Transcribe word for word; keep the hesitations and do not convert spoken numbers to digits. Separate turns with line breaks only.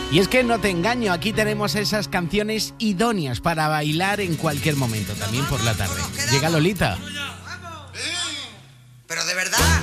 Y es que no te engaño, aquí tenemos esas canciones idóneas para bailar en cualquier momento, también por la tarde. Llega Lolita.
Pero de verdad.